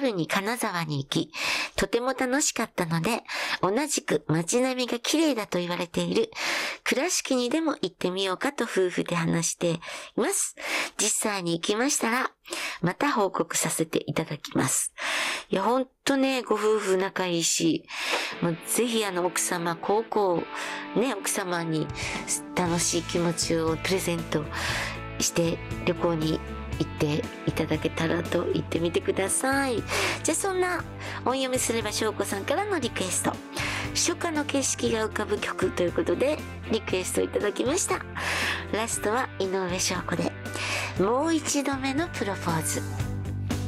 春に金沢に行き、とても楽しかったので、同じく街並みが綺麗だと言われている倉敷にでも行ってみようかと夫婦で話しています。実際に行きましたら、また報告させていただきます。いや、ほんとね、ご夫婦仲いいし、もうぜひ奥様、奥様に楽しい気持ちをプレゼントして旅行に行っていただけたらと言ってみてください。じゃあそんな音読みすれば翔子さんからのリクエスト。初夏の景色が浮かぶ曲ということでリクエストいただきました。ラストは井上翔子でもう一度目のプロポーズ。